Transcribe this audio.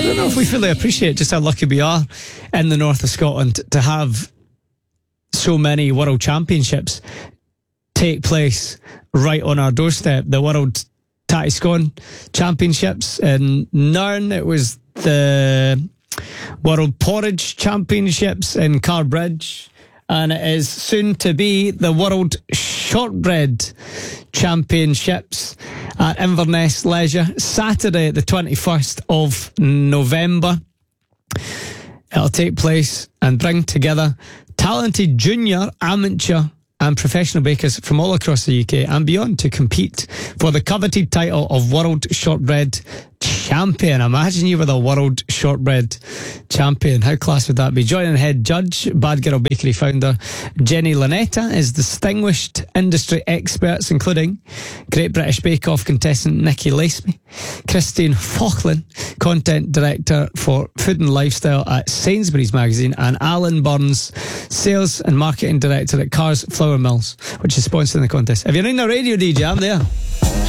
don't know if we fully appreciate just how lucky we are in the north of Scotland to have so many world championships take place right on our doorstep. The World Tatty Scone Championships in Nairn. It was the World Porridge Championships in Carbridge. And it is soon to be the World Shortbread Championships at Inverness Leisure, Saturday, the 21st of November. It'll take place and bring together talented junior, amateur and professional bakers from all across the UK and beyond to compete for the coveted title of World Shortbread Champion. Imagine you were the World Shortbread Champion. How class would that be? Joining head judge, Bad Girl Bakery founder Jenny Lanetta, is distinguished industry experts including Great British Bake Off contestant Nikki Laceby, Christine Faughlin, content director for Food and Lifestyle at Sainsbury's Magazine, and Alan Burns, sales and marketing director at Cars Flour Mills, which is sponsoring the contest. If you're in the radio DJ, I'm there.